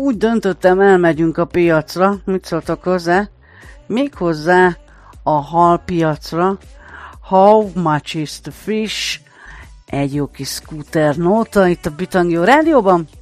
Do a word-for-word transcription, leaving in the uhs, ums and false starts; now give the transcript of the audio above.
úgy döntöttem, elmegyünk a piacra. Mit szóltak hozzá? Méghozzá a halpiacra. How much is the fish? Egy jó kis scooter nóta itt a Bitangjó Rádióban.